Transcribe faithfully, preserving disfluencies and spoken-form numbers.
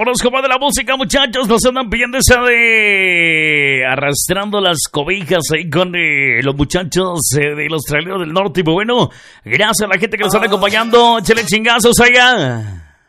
Horóscopo de la música, muchachos. Nos andan pidiendo esa de arrastrando las cobijas ahí con eh, los muchachos eh, de los traileros del norte. Y pues bueno, gracias a la gente que nos está acompañando. Échale chingazos allá.